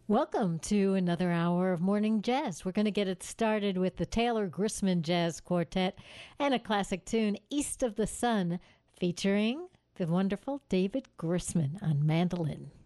Welcome to another hour of morning jazz. We're going to get it started with the Taylor Grissman Jazz Quartet and a classic tune, East of the Sun, featuring the wonderful David Grissman on mandolin.